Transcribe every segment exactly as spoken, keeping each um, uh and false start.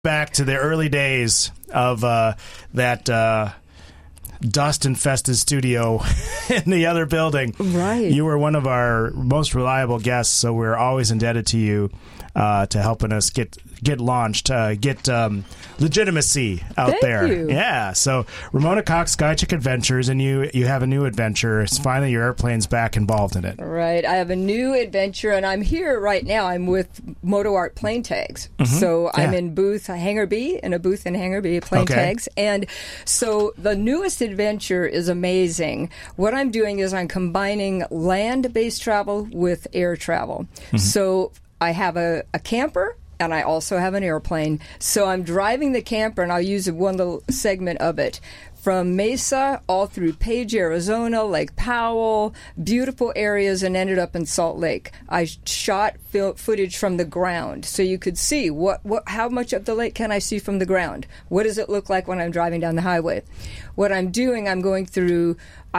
back to the early days of uh, that uh, dust-infested studio in the other building. Right. You were one of our most reliable guests, so we're always indebted to you uh, to helping us get get launched, uh, get um, legitimacy out Thank there. you. Yeah. So Ramona Cox, Skychick Adventures, and you you have a new adventure. It's finally your airplane's back involved in it. Right. I have a new adventure, and I'm here right now. I'm with Moto Art Plane Tags. Mm-hmm. So Yeah. I'm in booth Hangar B, in a booth in Hangar B, Plane Okay. Tags. And so the newest adventure is amazing. What I'm doing is I'm combining land-based travel with air travel. Mm-hmm. So I have a, a camper, and I also have an airplane. So I'm driving the camper, and I'll use one little segment of it. From Mesa all through Page, Arizona, Lake Powell, beautiful areas, and ended up in Salt Lake. I shot fil- footage from the ground, so you could see what, what, how much of the lake can I see from the ground? What does it look like when I'm driving down the highway? What I'm doing, I'm going through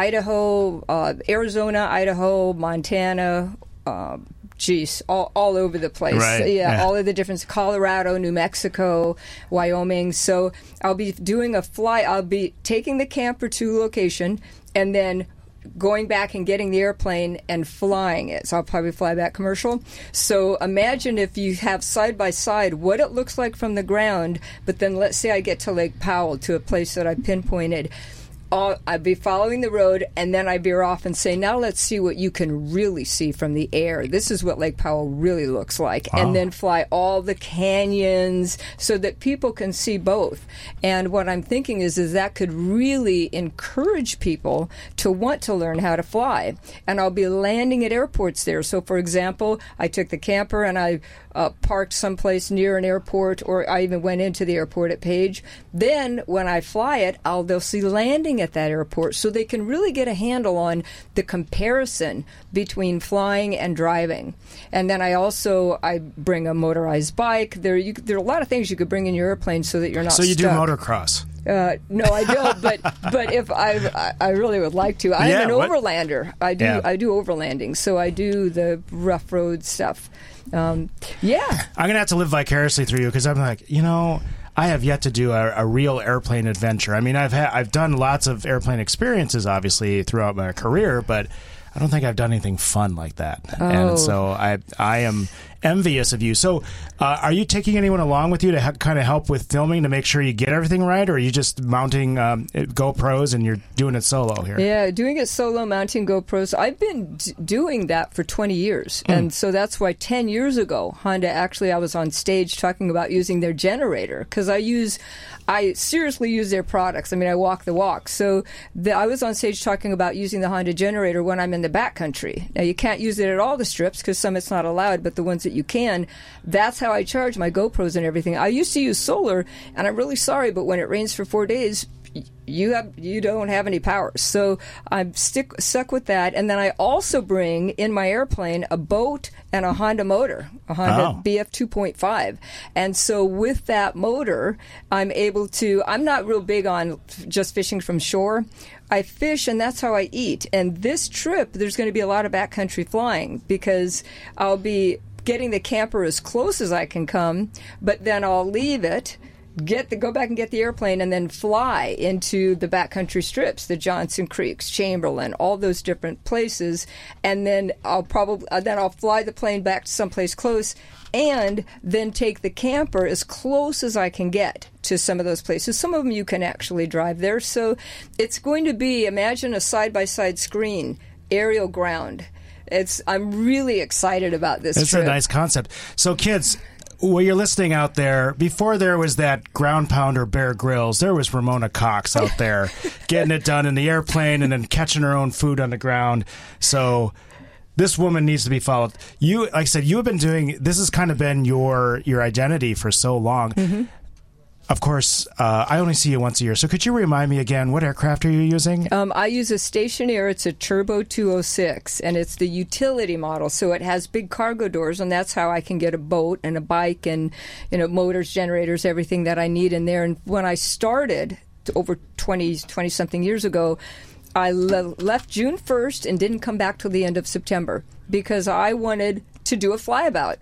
Idaho, uh, Arizona, Idaho, Montana, uh, Geez, all, all over the place. Right. Yeah, Yeah. all of the different Colorado, New Mexico, Wyoming. So I'll be doing a fly. I'll be taking the camper to location and then going back and getting the airplane and flying it. So I'll probably fly back commercial. So imagine if you have side by side what it looks like from the ground, but then let's say I get to Lake Powell, to a place that I pinpointed. I'll, I'd be following the road, and then I'd veer off and say, now let's see what you can really see from the air. This is what Lake Powell really looks like. Wow. And then fly all the canyons so that people can see both. And what I'm thinking is, is that could really encourage people to want to learn how to fly. And I'll be landing at airports there. So, for example, I took the camper and I uh, parked someplace near an airport, or I even went into the airport at Page. Then when I fly it, I'll they'll see landing at that airport, so they can really get a handle on the comparison between flying and driving. And then I also I bring a motorized bike. There, you, there are a lot of things you could bring in your airplane so that you're not. So you stuck. do motocross. Uh, no, I don't. But but if I, I I really would like to. I'm Yeah, an what- overlander. I do Yeah. I do overlanding. So I do the rough road stuff. Um, yeah. I'm going to have to live vicariously through you, because I'm like, you know, I have yet to do a, a real airplane adventure. I mean, I've had, I've done lots of airplane experiences, obviously, throughout my career, but I don't think I've done anything fun like that. Oh. And so I I am envious of you. So uh, are you taking anyone along with you to ha- kind of help with filming to make sure you get everything right, or are you just mounting um, GoPros and you're doing it solo here? Yeah, doing it solo, mounting GoPros. I've been d- doing that for twenty years. Mm. And so that's why ten years ago, Honda, actually, I was on stage talking about using their generator, because I use, I seriously use their products. I mean, I walk the walk. So the, I was on stage talking about using the Honda generator when I'm in the backcountry. Now, you can't use it at all the strips, because some it's not allowed, but the ones that you can, that's how I charge my GoPros and everything. I used to use solar, and I'm really sorry, but when it rains for four days, you have you don't have any power. So I'm stick stuck with that. And then I also bring in my airplane a boat and a Honda motor, a Honda Oh. B F two point five. And so with that motor, I'm able to, I'm not real big on f- just fishing from shore. I fish, and that's how I eat. And this trip, there's going to be a lot of backcountry flying, because I'll be getting the camper as close as I can come, but then I'll leave it, get the go back and get the airplane, and then fly into the backcountry strips, the Johnson Creeks, Chamberlain, all those different places, and then I'll probably uh, then I'll fly the plane back to someplace close, and then take the camper as close as I can get to some of those places. Some of them you can actually drive there, so it's going to be, imagine a side-by-side screen, aerial ground. It's I'm really excited about this It's trip. a nice concept. So, kids, well, you're listening out there. Before there was that ground pounder Bear Grylls, there was Ramona Cox out there getting it done in the airplane and then catching her own food on the ground. So this woman needs to be followed. You, like I said, you have been doing, this has kind of been your your identity for so long. Mm-hmm. Of course, uh, I only see you once a year. So could you remind me again, what aircraft are you using? Um, I use a Stationair. It's a Turbo two oh six, and it's the utility model. So it has big cargo doors, and that's how I can get a boat and a bike and, you know, motors, generators, everything that I need in there. And when I started over twenty, twenty-something years ago, I le- left June first and didn't come back till the end of September, because I wanted to do a flyabout.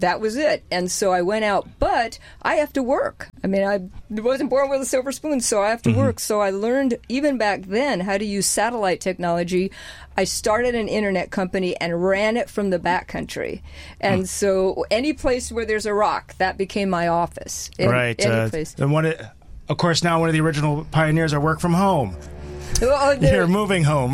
that was it. And so I went out, but I have to work. I mean, I wasn't born with a silver spoon, so I have to mm-hmm. work. So I learned even back then how to use satellite technology. I started an internet company and ran it from the backcountry. And mm. so any place where there's a rock, that became my office. Any, right. Any uh, place. And one, of course, now one of the original pioneers are work from home. Well, You're moving home.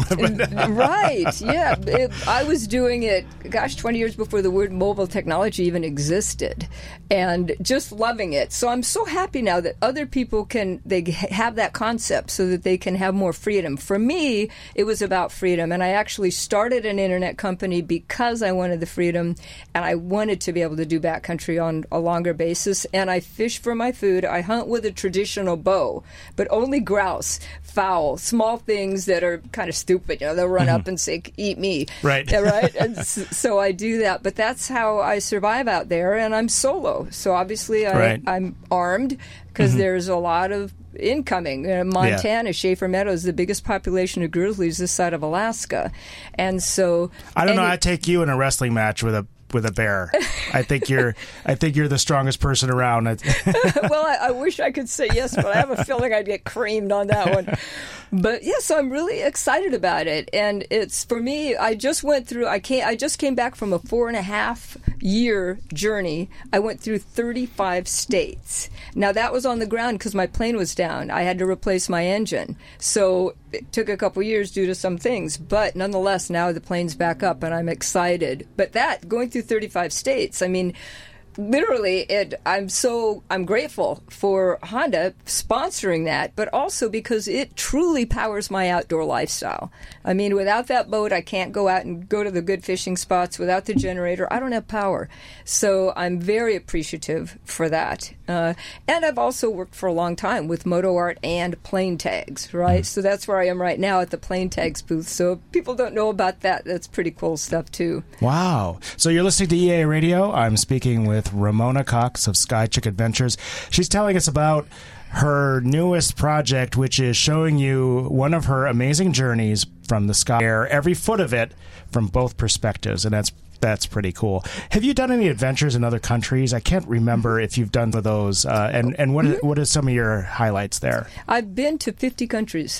Right, yeah. It, I was doing it, gosh, twenty years before the word mobile technology even existed, and just loving it. So I'm so happy now that other people can, they have that concept so that they can have more freedom. For me, it was about freedom, and I actually started an internet company because I wanted the freedom, and I wanted to be able to do backcountry on a longer basis, and I fish for my food. I hunt with a traditional bow, but only grouse, fowl, small things that are kind of stupid. You know, they'll run mm-hmm. up and say, "Eat me." Right. Yeah, right. And so I do that, but that's how I survive out there, and I'm solo. So obviously I, right. I'm armed because mm-hmm. there's a lot of incoming. Uh, Montana, yeah. Schaefer Meadows, the biggest population of grizzlies this side of Alaska, and so I don't know. it, I'd take you in a wrestling match with a. with a bear. I think you're I think you're the strongest person around. Well, I, I wish I could say yes, but I have a feeling I'd get creamed on that one. But yes, yeah, so I'm really excited about it. And it's, for me, I just went through, I came, I just came back from a four and a half year journey. I went through thirty-five states. Now that was on the ground because my plane was down. I had to replace my engine. So it took a couple years due to some things, but nonetheless, now the plane's back up and I'm excited. But that, going through thirty-five states, I mean, literally, it, I'm so I'm grateful for Honda sponsoring that, but also because it truly powers my outdoor lifestyle. I mean, without that boat, I can't go out and go to the good fishing spots. Without the generator, I don't have power. So I'm very appreciative for that. Uh, and I've also worked for a long time with MotoArt and plane tags, right? So that's where I am right now at the plane tags booth. So if people don't know about that, that's pretty cool stuff too. Wow. So you're listening to E A Radio. I'm speaking with Ramona Cox of Skychick Adventures. She's telling us about her newest project, which is showing you one of her amazing journeys from the sky air, every foot of it from both perspectives, and that's that's pretty cool. Have you done any adventures in other countries? I can't remember if you've done those, uh, and and what mm-hmm. what are some of your highlights there? I've been to fifty countries.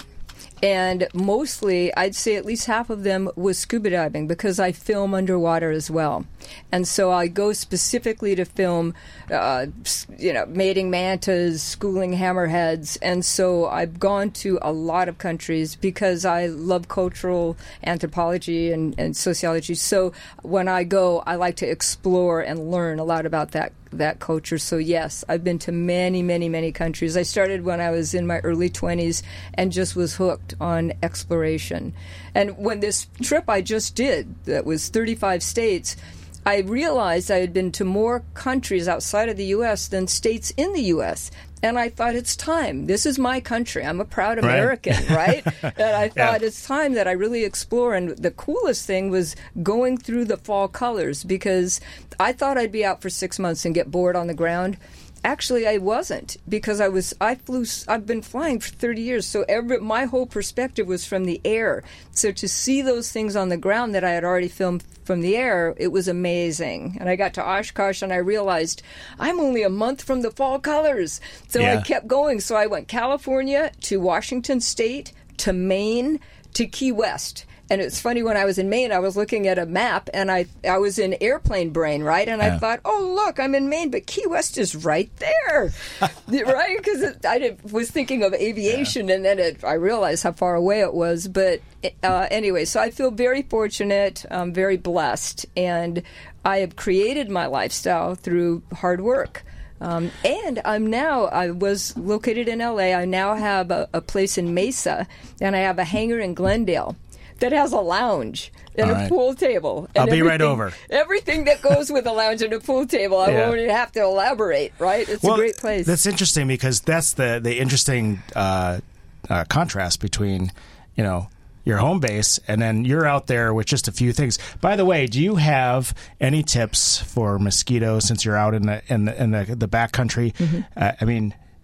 And mostly, I'd say at least half of them was scuba diving because I film underwater as well. And so I go specifically to film, uh, you know, mating mantas, schooling hammerheads. And so I've gone to a lot of countries because I love cultural anthropology and, and sociology. So when I go, I like to explore and learn a lot about that that culture. So yes, I've been to many, many, many countries. I started when I was in my early twenties and just was hooked on exploration. And when this trip I just did, that was thirty-five states, I realized I had been to more countries outside of the U S than states in the U S And I thought, it's time. This is my country. I'm a proud American, right? right? And I thought yeah. it's time that I really explore. And the coolest thing was going through the fall colors, because I thought I'd be out for six months and get bored on the ground. Actually, I wasn't, because I was I flew. I've been flying for thirty years, so every my whole perspective was from the air. So to see those things on the ground that I had already filmed from the air, it was amazing. And I got to Oshkosh, and I realized I'm only a month from the fall colors. So yeah. I kept going. So I went California to Washington State to Maine to Key West. And it's funny, when I was in Maine, I was looking at a map, and I I was in airplane brain, right? And yeah. I thought, oh, look, I'm in Maine, but Key West is right there, right? Because I did, was thinking of aviation, yeah. and then it, I realized how far away it was. But uh, anyway, so I feel very fortunate, um, very blessed, and I have created my lifestyle through hard work. Um, and I'm now, I was located in L A. I now have a, a place in Mesa, and I have a hangar in Glendale that has a lounge and All a right. pool table. And I'll be right over. Everything that goes with a lounge and a pool table. I yeah. won't even have to elaborate, right? It's well, a great place. That's interesting, because that's the, the interesting uh, uh, contrast between, you know, your home base, and then you're out there with just a few things. By the way, do you have any tips for mosquitoes, since you're out in the in the, in the, the backcountry? Mm-hmm. Uh, I mean,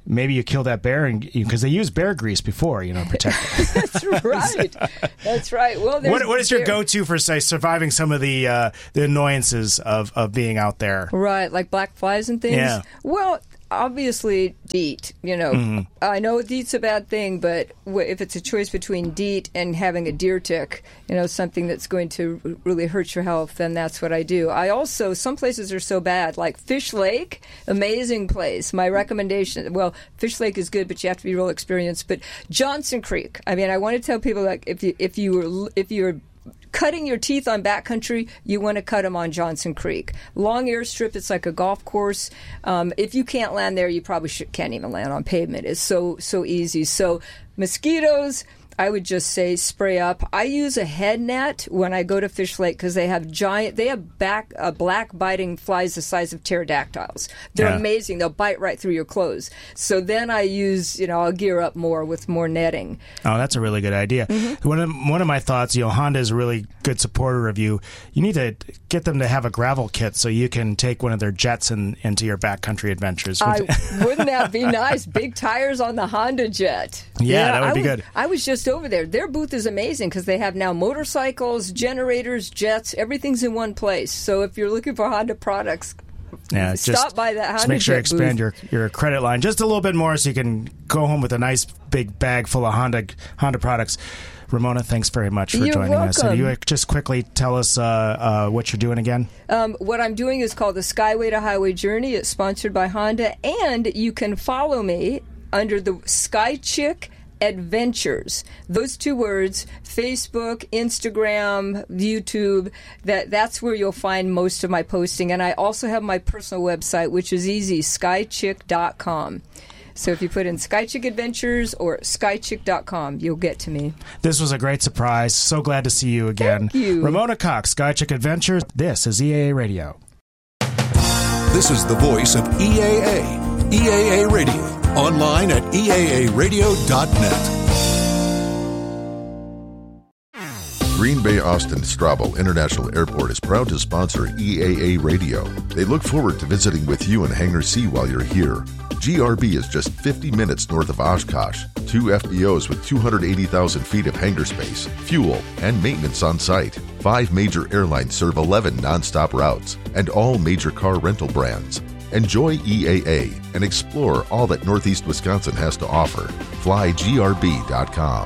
maybe you kill that bear, and because they use bear grease before, you know, protect it. That's right. That's right. Well, what, what is your bear. go-to for, say, surviving some of the uh, the annoyances of, of being out there? Right, like black flies and things? Yeah. Well, obviously, DEET. You know, mm-hmm. I know DEET's a bad thing, but w- if it's a choice between DEET and having a deer tick, you know, something that's going to r- really hurt your health, then that's what I do. I also, some places are so bad, like Fish Lake, amazing place. My recommendation, well, Fish Lake is good, but you have to be real experienced. But Johnson Creek, I mean, I want to tell people, like, if you if you were if you're cutting your teeth on backcountry, you want to cut them on Johnson Creek. Long airstrip, it's like a golf course. Um, if you can't land there, you probably should, can't even land on pavement. It's so, so easy. So mosquitoes, I would just say spray up. I use a head net when I go to Fish Lake because they have giant, they have back uh, black biting flies the size of pterodactyls. They're yeah. amazing. They'll bite right through your clothes. So then I use, you know, I'll gear up more with more netting. Oh, that's a really good idea. Mm-hmm. One of one of my thoughts, you know, Honda is a really good supporter of you. You need to get them to have a gravel kit so you can take one of their jets in, into your backcountry adventures. I, wouldn't that be nice? Big tires on the Honda Jet. Yeah, yeah that would I be was, good. I was just over there. Their booth is amazing because they have now motorcycles, generators, jets, everything's in one place. So if you're looking for Honda products, yeah, stop just, by that Honda just make sure Jet you expand booth. your, your credit line just a little bit more so you can go home with a nice big bag full of Honda Honda products. Ramona, thanks very much for You're joining welcome. us. So you just quickly tell us uh, uh, what you're doing again? Um, what I'm doing is called the Skyway to Highway Journey. It's sponsored by Honda, and you can follow me under the Sky Chick Adventures. Those two words, Facebook, Instagram, YouTube, that, that's where you'll find most of my posting. And I also have my personal website, which is easy, sky chick dot com. So if you put in Sky Chick Adventures or sky chick dot com, you'll get to me. This was a great surprise. So glad to see you again. Thank you. Ramona Cox, Sky Chick Adventures. This is E A A Radio. This is the voice of E A A. E A A Radio. Online at E A A radio dot net. Green Bay Austin Strabo International Airport is proud to sponsor E A A Radio. They look forward to visiting with you in Hangar C while you're here. G R B is just fifty minutes north of Oshkosh. Two F B Os with two hundred eighty thousand feet of hangar space, fuel, and maintenance on site. Five major airlines serve eleven nonstop routes and all major car rental brands. Enjoy E A A and explore all that Northeast Wisconsin has to offer. Fly G R B dot com.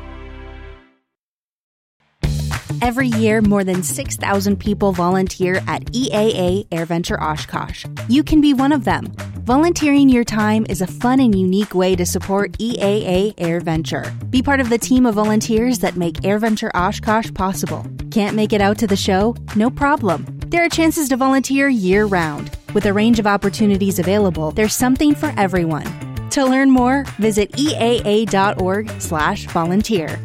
Every year, more than six thousand people volunteer at E A A AirVenture Oshkosh. You can be one of them. Volunteering your time is a fun and unique way to support E A A AirVenture. Be part of the team of volunteers that make AirVenture Oshkosh possible. Can't make it out to the show? No problem. There are chances to volunteer year-round. With a range of opportunities available, there's something for everyone. To learn more, visit E A A dot org slash volunteer.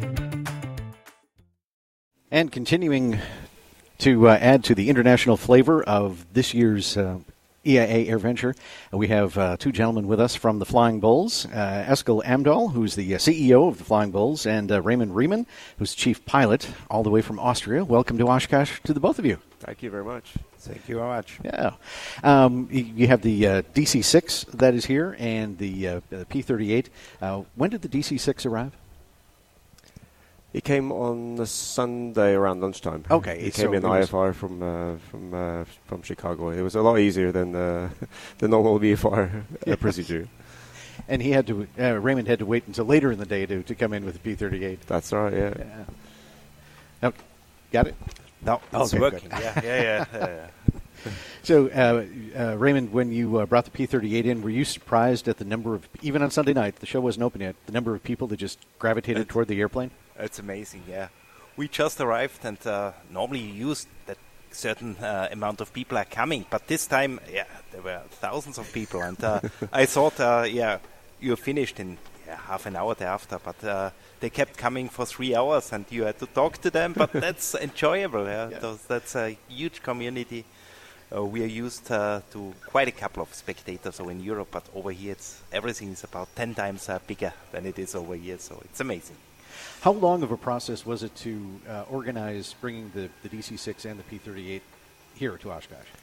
And continuing to uh, add to the international flavor of this year's uh, E A A AirVenture, uh, we have uh, two gentlemen with us from the Flying Bulls, uh, Eskil Amdahl, who's the uh, C E O of the Flying Bulls, and uh, Raymond Riemann, who's chief pilot, all the way from Austria. Welcome to Oshkosh to the both of you. Thank you very much. Thank you very much. Yeah. Um, you have the uh, D C six that is here and the uh, P thirty-eight. Uh, when did the D C six arrive? He came on a Sunday around lunchtime. Okay, he so came in it I F R from uh, from uh, from Chicago. It was a lot easier than uh, the normal V F R uh, procedure. And he had to. Uh, Raymond had to wait until later in the day to, to come in with the P thirty-eight. That's right. Yeah. yeah. No, got it. No, it's okay, working. Yeah, yeah, yeah. yeah. So, uh, uh, Raymond, when you uh, brought the P thirty-eight in, were you surprised at the number of, even on Sunday night, the show wasn't open yet, the number of people that just gravitated it's, toward the airplane? It's amazing, yeah. We just arrived, and uh, normally you use that certain uh, amount of people are coming, but this time, yeah, there were thousands of people, and uh, I thought, uh, yeah, you're finished in yeah, half an hour thereafter, but uh, they kept coming for three hours, and you had to talk to them, but that's enjoyable, yeah. yeah. Those, that's a huge community. Uh, we are used uh, to quite a couple of spectators so in Europe, but over here it's everything is about ten times uh, bigger than it is over here, so it's amazing. How long of a process was it to uh, organize bringing the, the D C six and the P thirty-eight here to Oshkosh?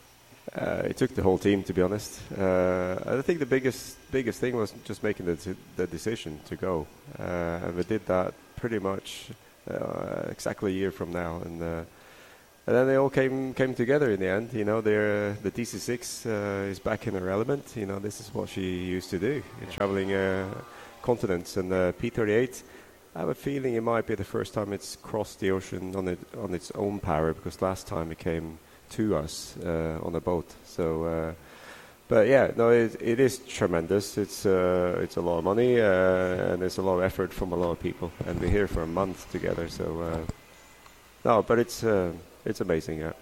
Uh, it took the whole team, to be honest. Uh, I think the biggest biggest thing was just making the, the decision to go, uh, and we did that pretty much uh, exactly a year from now, and uh, and then they all came came together in the end. You know, they're, uh, the D C six uh, is back in her element. You know, this is what she used to do, yeah. traveling uh, continents, and the P thirty-eight. I have a feeling it might be the first time it's crossed the ocean on it on its own power, because last time it came to us uh, on a boat. So, uh, but yeah, no, it, it is tremendous. It's uh, it's a lot of money uh, and it's a lot of effort from a lot of people. And we're here for a month together. So, uh, no, but it's uh, it's amazing. Yeah.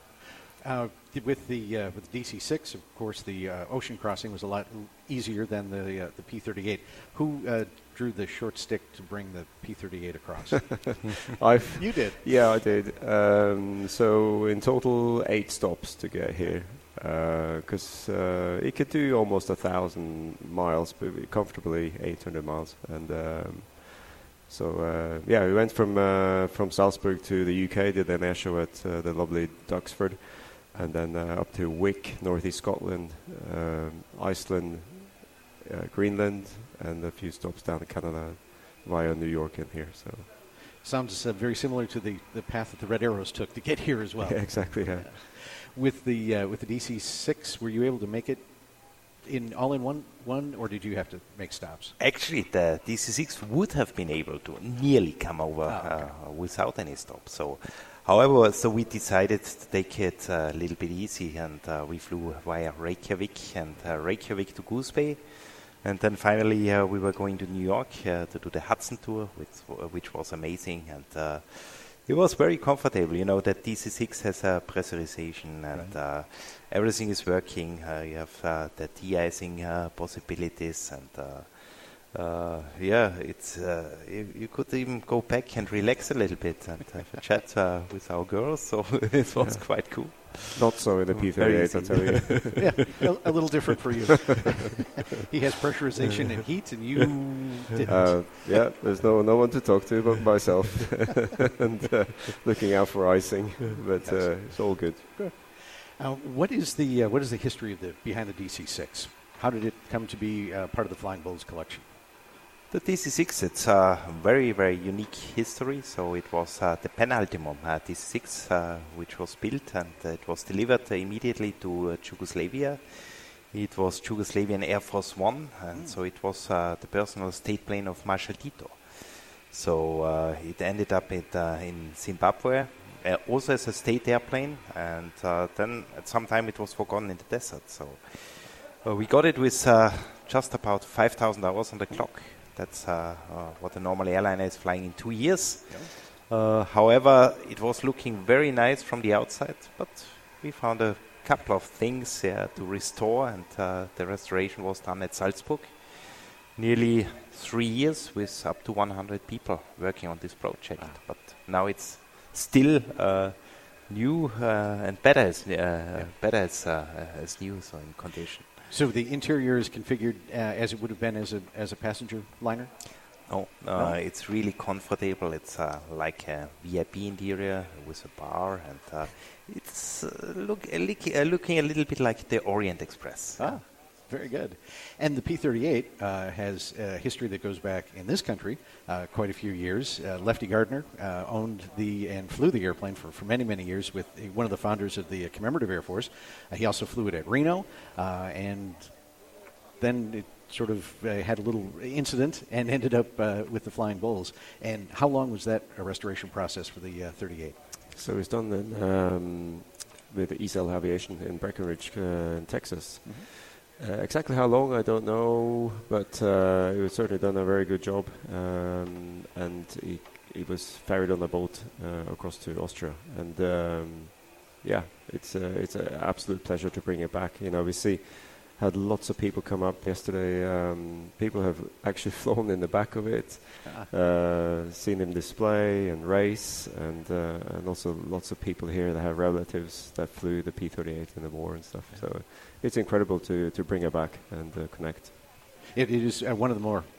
Uh, with the uh, with the D C six, of course, the uh, ocean crossing was a lot easier than the uh, the P thirty-eight. Who uh, drew the short stick to bring the P thirty-eight across? I've you did. Yeah, I did. Um, so in total, eight stops to get here, because uh, uh, it could do almost a thousand miles, but comfortably eight hundred miles. And um, so uh, yeah, we went from uh, from Salzburg to the U K, did an air show at uh, the lovely Duxford. And then uh, up to Wick, northeast Scotland, um, Iceland, uh, Greenland, and a few stops down in Canada via New York and here. So, sounds uh, very similar to the, the path that the Red Arrows took to get here as well. Yeah, exactly. Yeah. With the uh, with the D C six, were you able to make it in all in one one, or did you have to make stops? Actually, the D C six would have been able to nearly come over oh, okay. uh, without any stops. So. However, so we decided to take it uh, a little bit easy, and uh, we flew via Reykjavik and uh, Reykjavik to Goose Bay, and then finally uh, we were going to New York uh, to do the Hudson tour, which, which was amazing, and uh, it was very comfortable. You know that D C six has a pressurization, and right. uh, everything is working. Uh, you have uh, the de-icing uh, possibilities, and. Uh, Uh, yeah, it's uh, you, you could even go back and relax a little bit and have a chat uh, with our girls, so it was yeah. quite cool. Not so in the P thirty-eight, I'll tell you. Yeah, a, a little different for you. He has pressurization and heat, and you didn't. Uh, yeah, there's no no one to talk to but myself, and uh, looking out for icing, but uh, it's all good. Good. Uh, what is the uh, what is the history of the behind the D C six? How did it come to be uh, part of the Flying Bulls collection? The D C six, it's a very, very unique history. So it was uh, the penultimum uh, D C six, uh, which was built, and uh, it was delivered uh, immediately to uh, Yugoslavia. It was Yugoslavian Air Force One, and mm. so it was uh, the personal state plane of Marshal Tito. So uh, it ended up at, uh, in Zimbabwe, uh, also as a state airplane, and uh, then at some time it was forgotten in the desert. So uh, we got it with uh, just about five thousand hours on the clock. That's uh, uh, what a normal airliner is flying in two years. Yeah. Uh, however, it was looking very nice from the outside, but we found a couple of things uh, to restore, and uh, the restoration was done at Salzburg. Nearly three years with up to one hundred people working on this project. Ah. But now it's still uh, new uh, and better as, uh, yeah. better as, uh, as new, so in condition. So the interior is configured uh, as it would have been as a as a passenger liner? No, uh, no? It's really comfortable. It's uh, like a V I P interior with a bar, and uh, it's uh, look, uh, look, uh, looking a little bit like the Orient Express. Ah, very good. And the P thirty-eight uh, has a history that goes back in this country uh, quite a few years. Uh, Lefty Gardner uh, owned the and flew the airplane for, for many, many years with one of the founders of the Commemorative Air Force. Uh, he also flew it at Reno, uh, and then it sort of uh, had a little incident and ended up uh, with the Flying Bulls. And how long was that a restoration process for the uh, thirty-eight? So it's done in, um, with E S L Aviation in Breckenridge, uh, in Texas. Mm-hmm. Uh, exactly how long, I don't know, but uh, it was certainly done a very good job, um, and it, it was ferried on a boat uh, across to Austria, and um, yeah, it's a, it's an absolute pleasure to bring it back. You know, we see had lots of people come up yesterday. Um, people have actually flown in the back of it, uh-huh. uh, seen him display and race, and uh, and also lots of people here that have relatives that flew the P thirty-eight in the war and stuff. So it's incredible to, to bring it back and uh, connect. It, it is uh, one of the more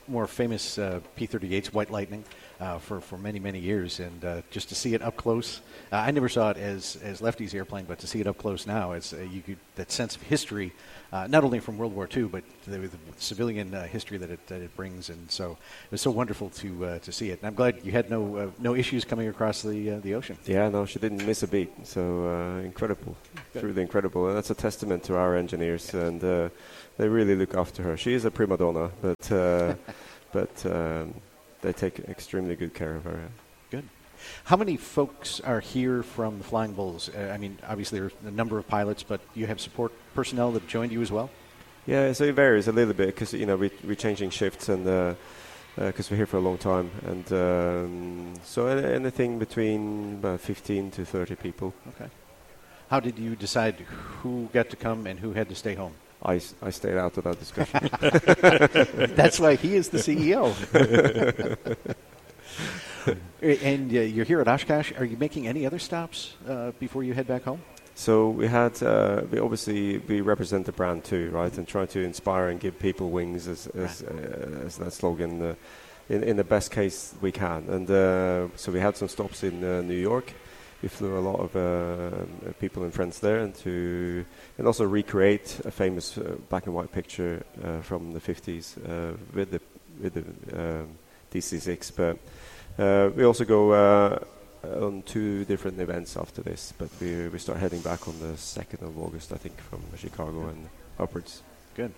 more famous uh, P thirty-eights, White Lightning, uh, for, for many, many years. And uh, just to see it up close, uh, I never saw it as, as Lefty's airplane, but to see it up close now, it's, uh, you could, that sense of history, uh, not only from World War Two, but the, the civilian uh, history that it, that it brings. And so it was so wonderful to uh, to see it. And I'm glad you had no uh, no issues coming across the uh, the ocean. Yeah, no, she didn't miss a beat. So uh, incredible, Good. Truly incredible. And that's a testament to our engineers, and uh, they really look after her. She is a prima donna, but uh, but um, they take extremely good care of her. Good. How many folks are here from the Flying Bulls? Uh, I mean, obviously there's a number of pilots, but you have support personnel that joined you as well? Yeah, so it varies a little bit because, you know, we, we're changing shifts and because uh, uh, we're here for a long time. And um, so anything between about fifteen to thirty people. Okay. How did you decide who got to come and who had to stay home? I, I stayed out of that discussion. That's why he is the C E O. And uh, you're here at Oshkosh. Are you making any other stops uh, before you head back home? So we had, uh, we obviously, we represent the brand too, right? And try to inspire and give people wings as as, right. uh, as that slogan uh, in, in the best case we can. And uh, so we had some stops in uh, New York. We flew a lot of uh, people and friends there, and to and also recreate a famous uh, black and white picture uh, from the fifties uh, with the with the um, D C six. But uh, we also go uh, on two different events after this. But we we start heading back on the second of August, I think, from Chicago and upwards. Good.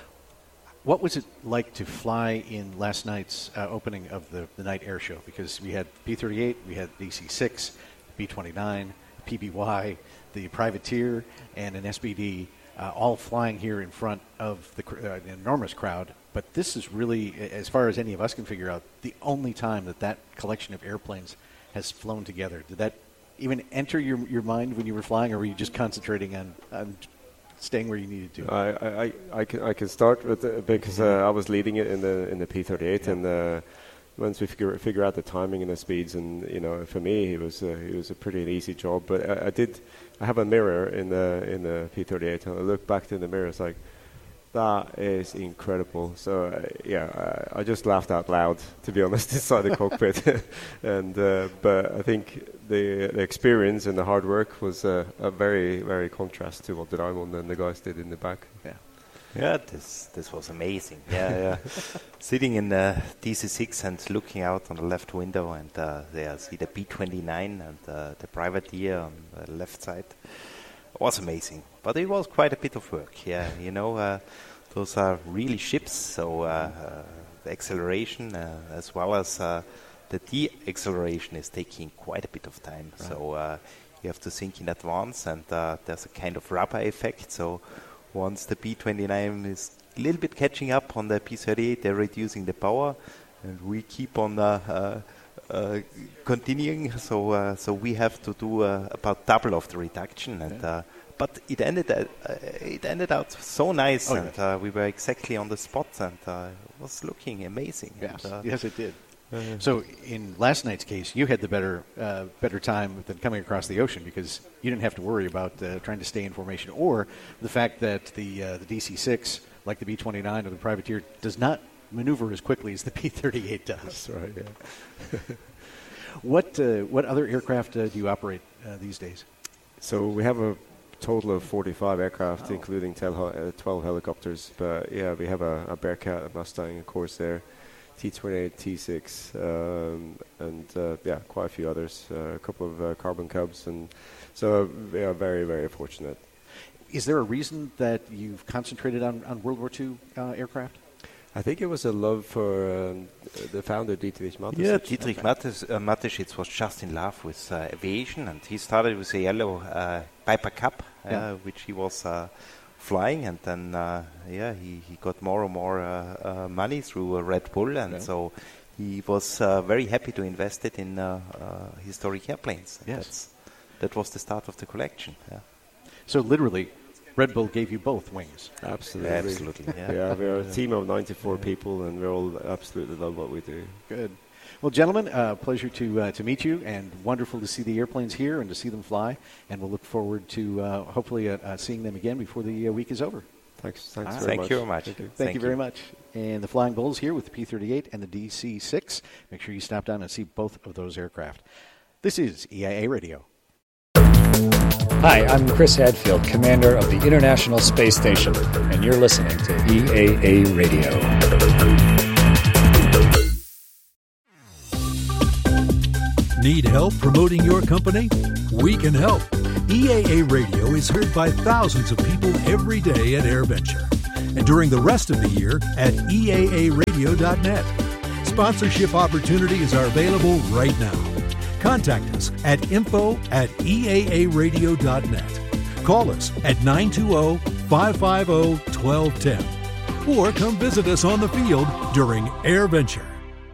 What was it like to fly in last night's uh, opening of the, the night air show? Because we had P thirty-eight, we had D C six. B twenty-nine, P B Y, the Privateer, and an S B D, uh, all flying here in front of the cr- uh, an enormous crowd. But this is really, as far as any of us can figure out, the only time that that collection of airplanes has flown together. Did that even enter your your mind when you were flying, or were you just concentrating on, on staying where you needed to? I I, I can I can start with uh, because uh, I was leading it in the in the P thirty-eight, yeah. and. Uh, Once we figure figure out the timing and the speeds, and you know, for me, it was uh, it was a pretty easy job. But I, I did, I have a mirror in the in the P thirty-eight, and I look back in the mirror. It's like, that is incredible. So uh, yeah, I, I just laughed out loud, to be honest, inside the cockpit. And uh, but I think the the experience and the hard work was uh, a very very contrast to what the Raimund and the guys did in the back. Yeah. Yeah, this this was amazing. Yeah, yeah. Sitting in the D C six and looking out on the left window, and uh, there see the B twenty-nine and uh, the Privateer on the left side. It was amazing, but it was quite a bit of work. Yeah, you know, uh, those are really ships, so uh, uh, the acceleration uh, as well as uh, the de-acceleration is taking quite a bit of time. Right. So uh, you have to think in advance, and uh, there's a kind of rubber effect. So once the B twenty-nine is a little bit catching up on the P thirty-eight, they're reducing the power, and we keep on uh, uh, uh, continuing. So uh, so we have to do uh, about double of the reduction, and uh, but it ended uh, it ended out so nice, oh, and yeah. uh, we were exactly on the spot, and uh, it was looking amazing. Yes, and, uh, yes, it did. Uh, so in last night's case, you had the better uh, better time than coming across the ocean, because you didn't have to worry about uh, trying to stay in formation, or the fact that the uh, the D C six, like the B twenty-nine or the Privateer, does not maneuver as quickly as the P thirty-eight does. That's right, yeah. What uh, what other aircraft uh, do you operate uh, these days? So we have a total of forty-five aircraft, oh. including twelve helicopters. But yeah, we have a, a Bearcat, a Mustang, of course, there. T twenty-eight, T six, um, and uh, yeah, quite a few others, uh, a couple of uh, Carbon Cubs, and so we are very, very fortunate. Is there a reason that you've concentrated on, on World War Two uh, aircraft? I think it was a love for um, the founder, Dietrich Mateschitz. Yeah, Dietrich Mateschitz, uh, Mateschitz was just in love with uh, aviation, and he started with a yellow uh, Piper Cub, uh, yeah. which he was uh, flying, and then uh, yeah he, he got more and more uh, uh, money through uh, Red Bull, and yeah. so he was uh, very happy to invest it in uh, uh, historic airplanes. Yes. That's, that was the start of the collection. Yeah. So literally, Red Bull gave you both wings. Absolutely, absolutely. Yeah, yeah we're a team of ninety-four yeah. people, and we all absolutely love what we do. Good. Well, gentlemen, uh, pleasure to uh, to meet you, and wonderful to see the airplanes here and to see them fly. And we'll look forward to uh, hopefully uh, uh, seeing them again before the uh, week is over. Thanks. Thanks ah, very thank much. you very much. Thank you, thank thank you very you. much. And the Flying Bulls here with the P thirty-eight and the D C six. Make sure you stop down and see both of those aircraft. This is E A A Radio. Hi, I'm Chris Hadfield, commander of the International Space Station, and you're listening to E A A Radio. Need help promoting your company? We can help. E A A Radio is heard by thousands of people every day at AirVenture, and during the rest of the year at E A A radio dot net. Sponsorship opportunities are available right now. Contact us at info at E A A radio dot net. Call us at nine two zero, five five zero, one two one zero or come visit us on the field during AirVenture.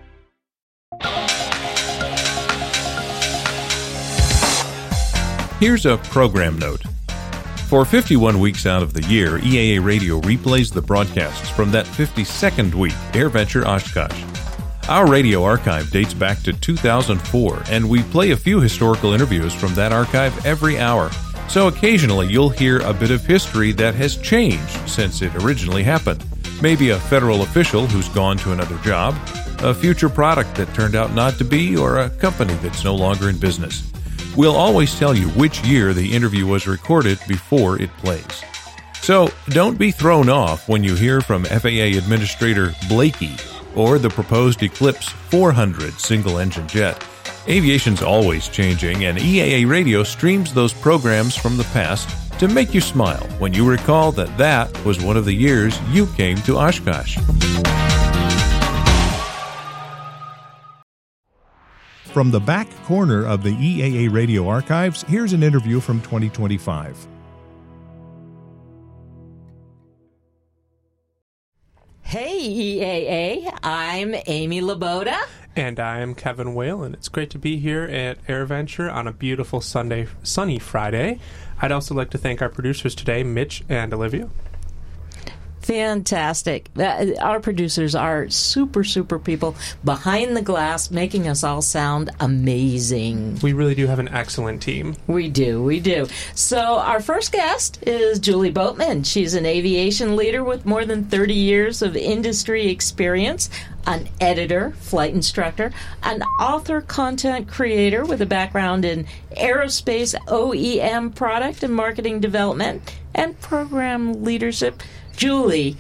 Here's a program note. For fifty-one weeks out of the year, E A A Radio replays the broadcasts from that fifty-second week, AirVenture Oshkosh. Our radio archive dates back to two thousand four, and we play a few historical interviews from that archive every hour. So occasionally you'll hear a bit of history that has changed since it originally happened. Maybe a federal official who's gone to another job, a future product that turned out not to be, or a company that's no longer in business. We'll always tell you which year the interview was recorded before it plays. So don't be thrown off when you hear from F A A Administrator Blakey or the proposed Eclipse four hundred single-engine jet. Aviation's always changing, and E A A Radio streams those programs from the past to make you smile when you recall that that was one of the years you came to Oshkosh. From the back corner of the E A A Radio archives, here's an interview from twenty twenty-five. Hey, E A A, I'm Amy Laboda. And I'm Kevin Whalen. It's great to be here at AirVenture on a beautiful Sunday, sunny Friday. I'd also like to thank our producers today, Mitch and Olivia. Fantastic. Uh, our producers are super, super people behind the glass, making us all sound amazing. We really do have an excellent team. We do, we do. So our first guest is Julie Boatman. She's an aviation leader with more than thirty years of industry experience, an editor, flight instructor, an author, content creator with a background in aerospace O E M product and marketing development and program leadership. Julie,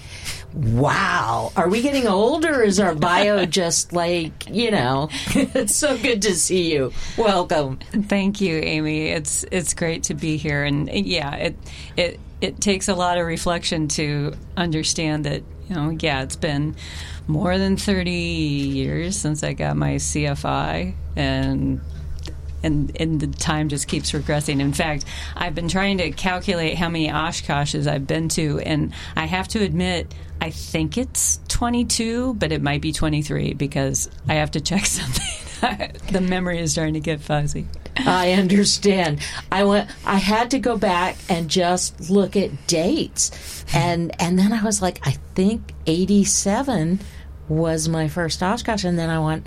wow. Are we getting old, or is our bio just like, you know, it's so good to see you. Welcome. Thank you, Amy. It's it's great to be here. And yeah, it it it takes a lot of reflection to understand that, you know, yeah, it's been more than thirty years since I got my C F I, and And, and the time just keeps regressing. In fact, I've been trying to calculate how many Oshkoshes I've been to, and I have to admit, I think it's twenty-two, but it might be twenty-three because I have to check something. The memory is starting to get fuzzy. I understand. I went. I had to go back and just look at dates, and and then I was like, I think eighty-seven was my first Oshkosh, and then I went,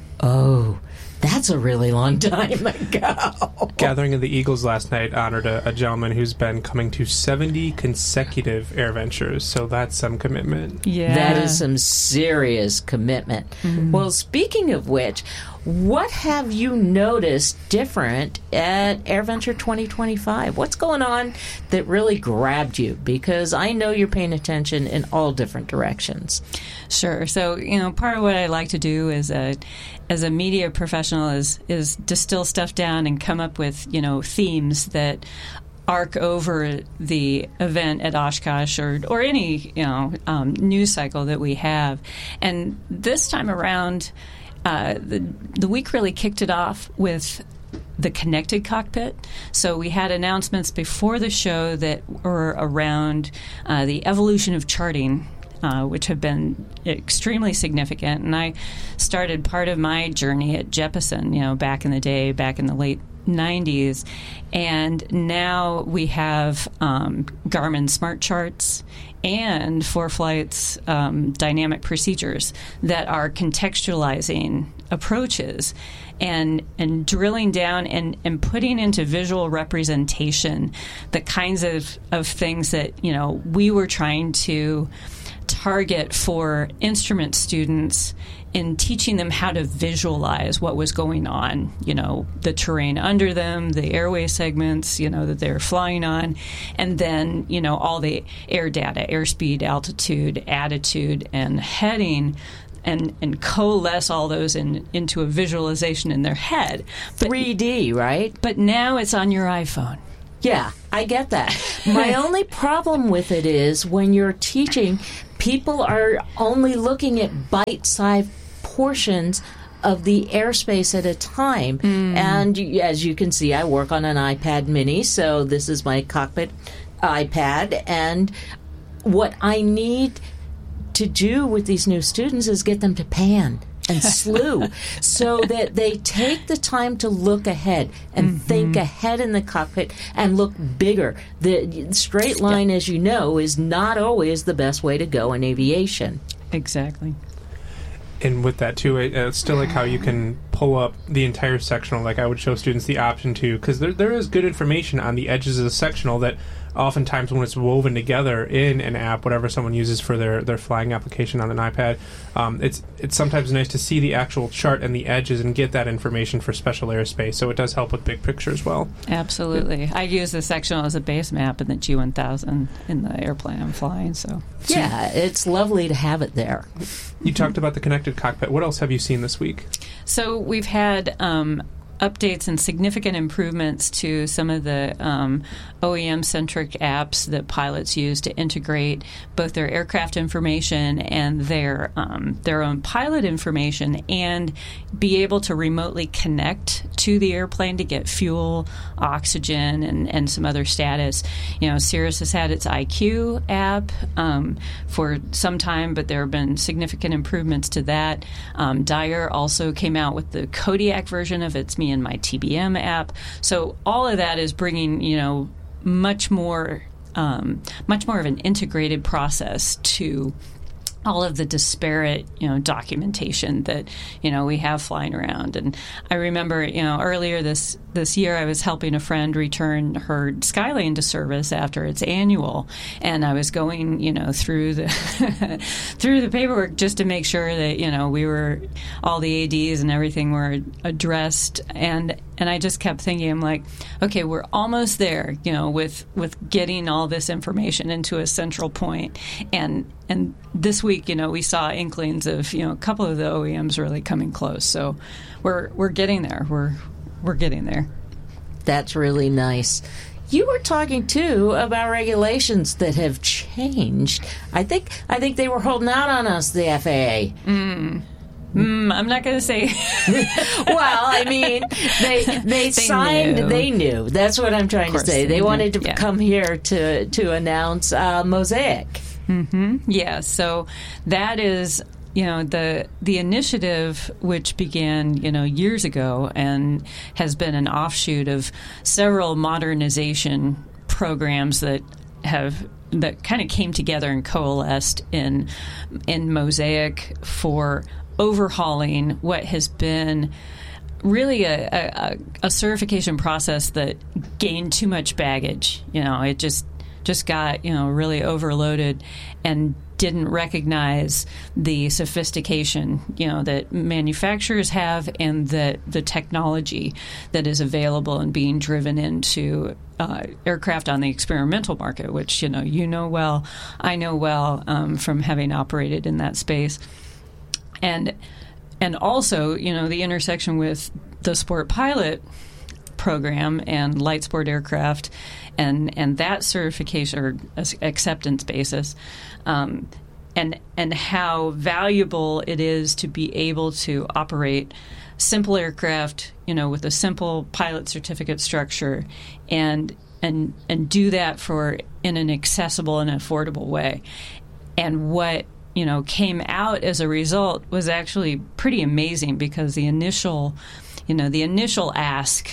oh. That's a really long time ago. Gathering of the Eagles last night honored a, a gentleman who's been coming to seventy consecutive AirVentures, so that's some commitment. Yeah. That is some serious commitment. Mm-hmm. Well, speaking of which, what have you noticed different at AirVenture twenty twenty-five? What's going on that really grabbed you? Because I know you're paying attention in all different directions. Sure. So, you know, part of what I like to do as a as a media professional is is distill stuff down and come up with, you know, themes that arc over the event at Oshkosh or or any, you know, um, news cycle that we have. And this time around, uh, the the week really kicked it off with the connected cockpit. So we had announcements before the show that were around uh, the evolution of charting, Uh, which have been extremely significant. And I started part of my journey at Jeppesen, you know, back in the day, back in the late nineties. And now we have um, Garmin Smart Charts and ForeFlight's um, dynamic procedures that are contextualizing approaches and and drilling down and, and putting into visual representation the kinds of, of things that, you know, we were trying to target for instrument students in teaching them how to visualize what was going on, you know, the terrain under them, the airway segments, you know, that they're flying on, and then, you know, all the air data, airspeed, altitude, attitude, and heading, and, and coalesce all those in, into a visualization in their head. But, three D, right? But now it's on your iPhone. Yeah, I get that. My only problem with it is when you're teaching, people are only looking at bite-sized portions of the airspace at a time. Mm. And as you can see, I work on an iPad mini, so this is my cockpit iPad. And what I need to do with these new students is get them to pan and slew so that they take the time to look ahead and mm-hmm. think ahead in the cockpit and look bigger. The straight line, yeah. as you know, is not always the best way to go in aviation. Exactly. And with that, too, it, uh, it's still like how you can pull up the entire sectional. Like I would show students the option to, because there, there is good information on the edges of the sectional that oftentimes when it's woven together in an app, whatever someone uses for their, their flying application on an iPad, um, it's it's sometimes nice to see the actual chart and the edges and get that information for special airspace. So it does help with big picture as well. Absolutely. Yeah. I use the sectional as a base map in the G one thousand in the airplane I'm flying. So yeah, it's lovely to have it there. You talked about the connected cockpit. What else have you seen this week? So we've had um, updates and significant improvements to some of the um, O E M-centric apps that pilots use to integrate both their aircraft information and their um, their own pilot information, and be able to remotely connect to the airplane to get fuel, oxygen, and, and some other status. You know, Cirrus has had its I Q app um, for some time, but there have been significant improvements to that. Um, Dyer also came out with the Kodiak version of its Me and My T B M app. So all of that is bringing, you know, much more, um, much more of an integrated process to all of the disparate, you know, documentation that, you know, we have flying around. And I remember, you know, earlier this this year I was helping a friend return her Skylane to service after its annual, and I was going, you know, through the through the paperwork just to make sure that, you know, we were, all the A Ds and everything were addressed, and and I just kept thinking, I'm like, okay, we're almost there, you know, with with getting all this information into a central point. And and this week, you know, we saw inklings of, you know, a couple of the O E Ms really coming close. So we're we're getting there. We're we're getting there. That's really nice. You were talking too about regulations that have changed. I think I think they were holding out on us, the F A A. Mm. Mm, I'm not going to say. Well, I mean, they they, they signed. Knew. They knew. That's what I'm trying to say. They, they wanted to yeah. come here to to announce uh, Mosaic. Mm-hmm. Yeah. So that is, you know, the the initiative, which began, you know, years ago and has been an offshoot of several modernization programs that have that kind of came together and coalesced in in Mosaic for overhauling what has been really a, a, a certification process that gained too much baggage. You know, it just just got, you know, really overloaded and didn't recognize the sophistication, you know, that manufacturers have and that the technology that is available and being driven into uh, aircraft on the experimental market, which, you know, you know well, I know well um, from having operated in that space. And and also, you know, the intersection with the Sport Pilot program and light sport aircraft and and that certification or acceptance basis, um, and and how valuable it is to be able to operate simple aircraft, you know, with a simple pilot certificate structure, and and and do that for in an accessible and affordable way. And what, you know, came out as a result was actually pretty amazing, because the initial, you know, the initial ask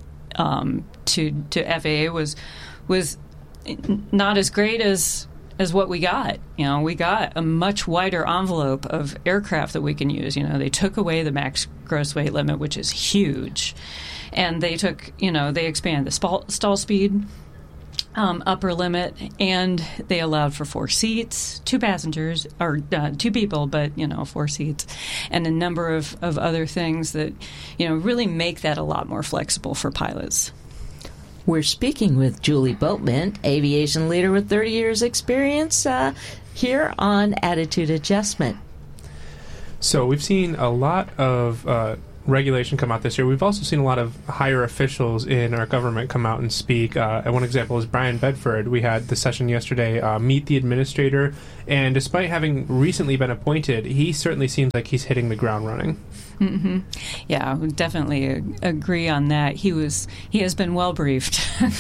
um, to to F A A was was not as great as as what we got. You know, we got a much wider envelope of aircraft that we can use. You know, they took away the max gross weight limit, which is huge, and they took, you know, they expanded the stall, stall speed. Um, upper limit, and they allowed for four seats, two passengers, or uh, two people, but, you know, four seats, and a number of, of other things that, you know, really make that a lot more flexible for pilots. We're speaking with Julie Boatman, aviation leader with thirty years experience, uh, here on Attitude Adjustment. So we've seen a lot of uh, regulation come out this year. We've also seen a lot of higher officials in our government come out and speak. Uh, and one example is Brian Bedford. We had the session yesterday, uh, Meet the Administrator, and despite having recently been appointed, he certainly seems like he's hitting the ground running. Mm-hmm. Yeah, we definitely ag- agree on that. He was he has been well briefed.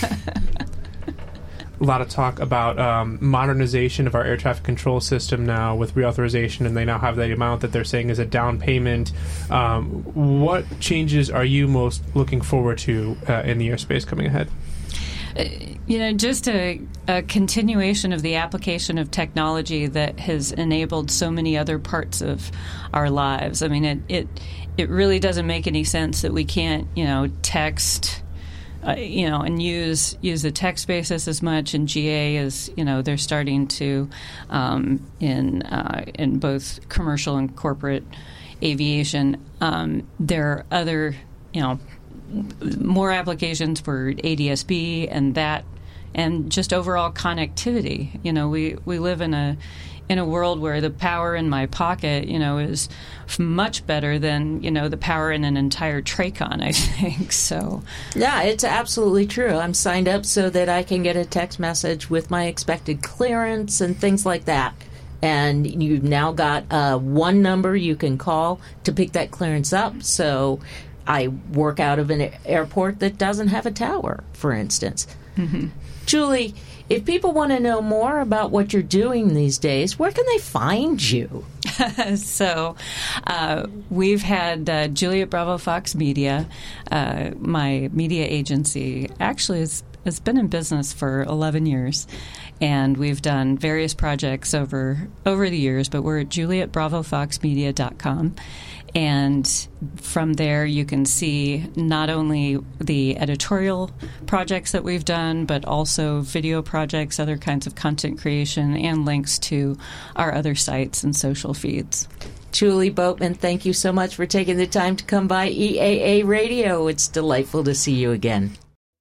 A lot of talk about um, modernization of our air traffic control system now with reauthorization, and they now have the amount that they're saying is a down payment. Um, what changes are you most looking forward to uh, in the airspace coming ahead? Uh, you know, just a, a continuation of the application of technology that has enabled so many other parts of our lives. I mean, it it, it really doesn't make any sense that we can't, you know, text... Uh, you know, and use use the text basis as much. And G A is, you know, they're starting to um, in uh, in both commercial and corporate aviation. Um, there are other, you know, more applications for A D S B and that, and just overall connectivity. You know, we, we live in a in a world where the power in my pocket, you know, is f- much better than, you know, the power in an entire Tracon, I think. So, yeah, it's absolutely true. I'm signed up so that I can get a text message with my expected clearance and things like that. And you've now got uh, one number you can call to pick that clearance up. So I work out of an airport that doesn't have a tower, for instance. Mm-hmm. Julie, if people want to know more about what you're doing these days, where can they find you? so uh, we've had uh, Juliet Bravo Fox Media, uh, my media agency, actually has, has been in business for eleven years. And we've done various projects over over the years, but we're at juliet bravo fox media dot com. And from there, you can see not only the editorial projects that we've done, but also video projects, other kinds of content creation, and links to our other sites and social feeds. Julie Boatman, thank you so much for taking the time to come by E A A Radio. It's delightful to see you again.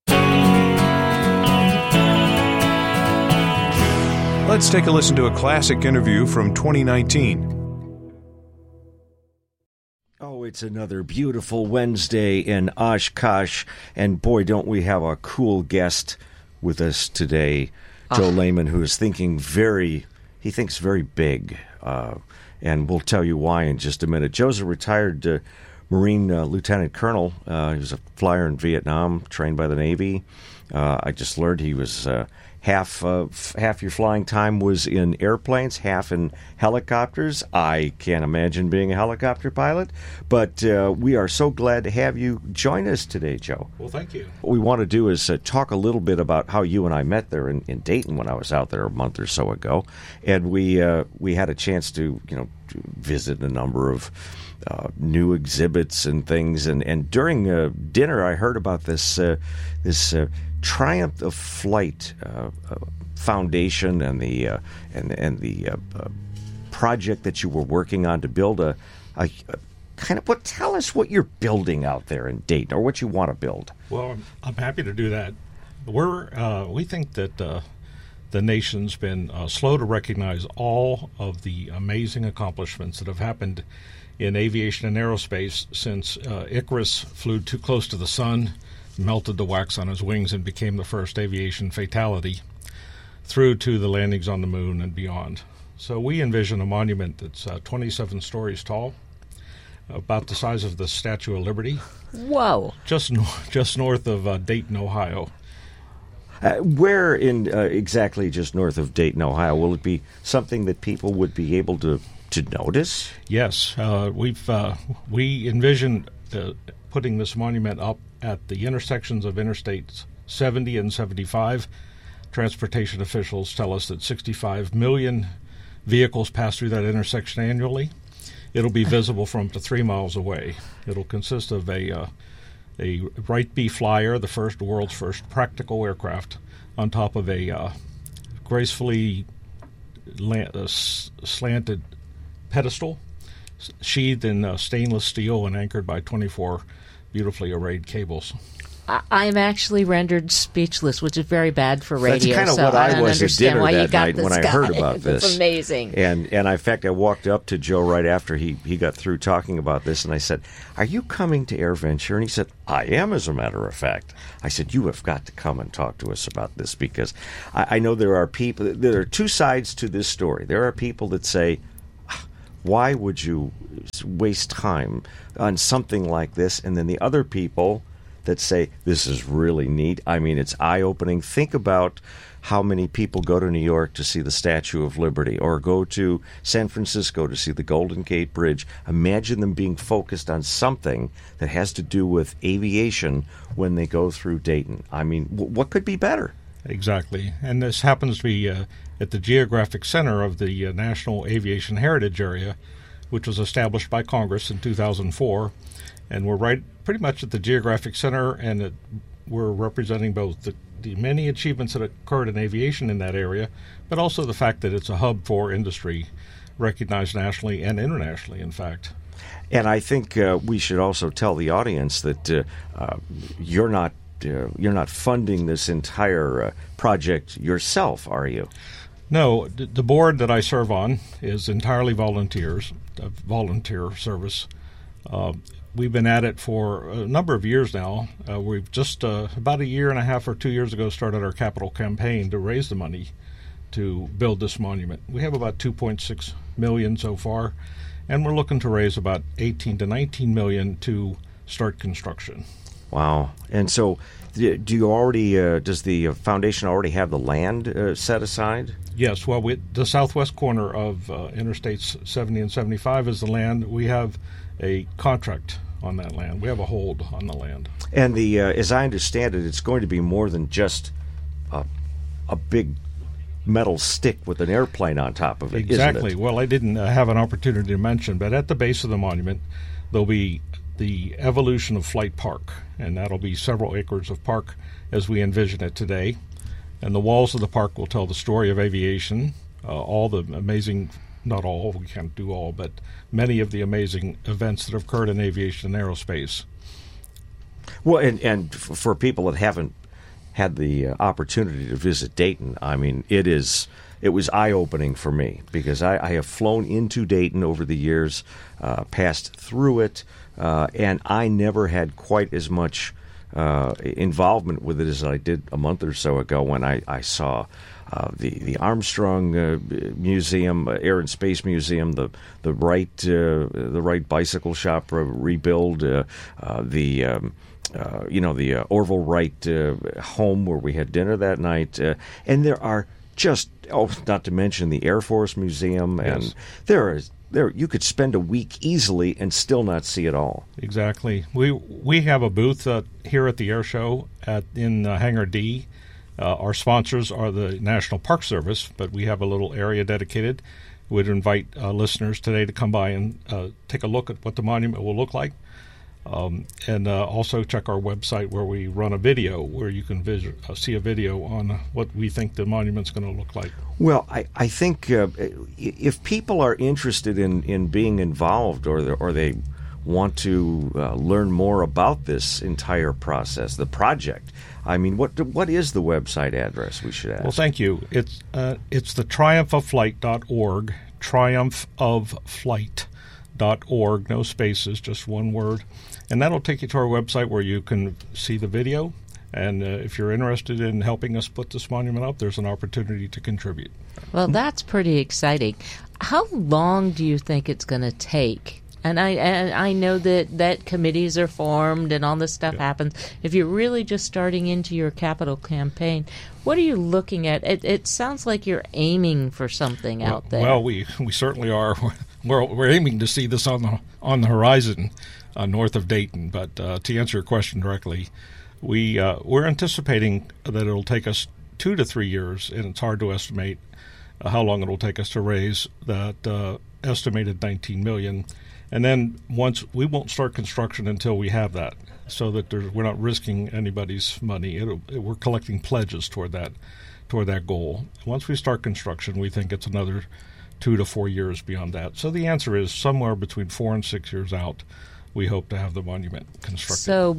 Let's take a listen to a classic interview from twenty nineteen. Oh, it's another beautiful Wednesday in Oshkosh, and boy, don't we have a cool guest with us today, Joe uh. Lehman, who is thinking very, he thinks very big, uh, and we'll tell you why in just a minute. Joe's a retired uh, Marine uh, Lieutenant Colonel. Uh, he was a flyer in Vietnam, trained by the Navy. Uh, I just learned he was... Uh, Half uh, f- half your flying time was in airplanes, half in helicopters. I can't imagine being a helicopter pilot, but uh, we are so glad to have you join us today, Joe. Well, thank you. What we want to do is uh, talk a little bit about how you and I met there in, in Dayton when I was out there a month or so ago, and we uh, we had a chance to you know to visit a number of uh, new exhibits and things, and and during uh, dinner I heard about this uh, this. Uh, Triumph of Flight uh, uh, Foundation and the uh, and and the uh, uh, project that you were working on to build a, a, a kind of what tell us what you're building out there in Dayton or what you want to build. Well, I'm, I'm happy to do that. We're uh, we think that uh, the nation's been uh, slow to recognize all of the amazing accomplishments that have happened in aviation and aerospace since uh, Icarus flew too close to the sun, melted the wax on his wings, and became the first aviation fatality, through to the landings on the moon and beyond. So we envision a monument that's uh, twenty-seven stories tall, about the size of the Statue of Liberty. Whoa! Just, no- just north of uh, Dayton, Ohio. Uh, where in uh, exactly just north of Dayton, Ohio? Will it be something that people would be able to, to notice? Yes. Uh, we've uh, we envision uh, putting this monument up at the intersections of Interstates seventy and seventy-five. Transportation officials tell us that sixty-five million vehicles pass through that intersection annually. It'll be visible from up to three miles away. It'll consist of a uh, a Wright B Flyer, the first world's first practical aircraft, on top of a uh, gracefully la- uh, s- slanted pedestal, s- sheathed in uh, stainless steel and anchored by twenty-four beautifully arrayed cables. I- I'm actually rendered speechless, which is very bad for radio. That's kind of so what I, I, don't was at understand dinner why you that got night this when I guy. heard about this. It's amazing. And and in fact, I walked up to Joe right after he, he got through talking about this, and I said, "Are you coming to AirVenture?" And he said, "I am, as a matter of fact." I said, "You have got to come and talk to us about this, because I, I know there are people. There are two sides to this story. There are people that say, why would you waste time on something like this? And then the other people that say, this is really neat. I mean, it's eye-opening. Think about how many people go to New York to see the Statue of Liberty, or go to San Francisco to see the Golden Gate Bridge. Imagine them being focused on something that has to do with aviation when they go through Dayton. I mean, w- what could be better? Exactly. And this happens to be uh, at the geographic center of the uh, National Aviation Heritage Area, which was established by Congress in two thousand four. And we're right pretty much at the geographic center, and it, we're representing both the, the many achievements that occurred in aviation in that area, but also the fact that it's a hub for industry, recognized nationally and internationally, in fact. And I think uh, we should also tell the audience that uh, uh, you're not uh, you're not funding this entire uh, project yourself, are you? No, the, the board that I serve on is entirely volunteers, uh, volunteer service. Uh, we've been at it for a number of years now. Uh, we've just uh, about a year and a half or two years ago started our capital campaign to raise the money to build this monument. We have about two point six million dollars so far, and we're looking to raise about eighteen to nineteen million dollars to start construction. Wow. And so do you already, uh, does the foundation already have the land uh, set aside? Yes. Well, we, the southwest corner of uh, Interstates seventy and seventy-five is the land. We have a contract on that land. We have a hold on the land. And the, uh, as I understand it, it's going to be more than just a, a big metal stick with an airplane on top of it, Exactly. isn't it? Well, I didn't uh, have an opportunity to mention, but at the base of the monument, there'll be the evolution of Flight Park, and that'll be several acres of park as we envision it today. And the walls of the park will tell the story of aviation, uh, all the amazing, not all, we can't do all, but many of the amazing events that have occurred in aviation and aerospace. Well, and, and f- for people that haven't had the uh, opportunity to visit Dayton, I mean, it is it was eye-opening for me, because I, I have flown into Dayton over the years, uh, passed through it, uh, and I never had quite as much uh, involvement with it as I did a month or so ago when I, I saw uh, the the Armstrong uh, Museum, uh, Air and Space Museum, the the Wright uh, the Wright bicycle shop uh, rebuild, uh, uh, the um, uh, you know the uh, Orville Wright uh, home where we had dinner that night, uh, and there are just oh, not to mention the Air Force Museum, and Yes. there is. There, you could spend a week easily and still not see it all. Exactly. We we have a booth uh, here at the air show at in uh, Hangar D. Uh, our sponsors are the National Park Service, but we have a little area dedicated. We'd invite uh, listeners today to come by and uh, take a look at what the monument will look like, um, and uh, also check our website where we run a video where you can vis- uh, see a video on what we think the monument's going to look like. Well, I, I think uh, if people are interested in, in being involved, or the, or they want to uh, learn more about this entire process, the project, I mean, what what is the website address we should ask? Well, thank you. It's uh, it's the triumph of flight dot org, triumph of flight dot org, no spaces, just one word. And that'll take you to our website where you can see the video. And uh, if you're interested in helping us put this monument up, there's an opportunity to contribute. Well, that's pretty exciting. How long do you think it's going to take? And I and I know that, that committees are formed and all this stuff yeah. happens. If you're really just starting into your capital campaign, what are you looking at? It, it sounds like you're aiming for something well, out there. Well, we we certainly are. We're, we're aiming to see this on the on the horizon uh, north of Dayton. But uh, to answer your question directly, we uh, we're anticipating that it'll take us two to three years, and it's hard to estimate uh, how long it will take us to raise that uh, estimated nineteen million dollars. And then once we won't start construction until we have that, so that there's, we're not risking anybody's money. It'll, it, we're collecting pledges toward that toward that goal. Once we start construction, we think it's another two to four years beyond that. So the answer is somewhere between four and six years out, we hope to have the monument constructed. So